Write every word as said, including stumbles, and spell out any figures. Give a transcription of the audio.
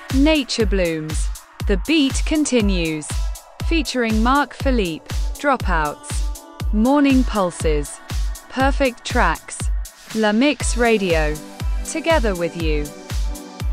Nature Blooms. The Beat Continues. Featuring Mark Philippe. Dropouts. Morning Pulses. Perfect Tracks. La Mix Radio. Together with you.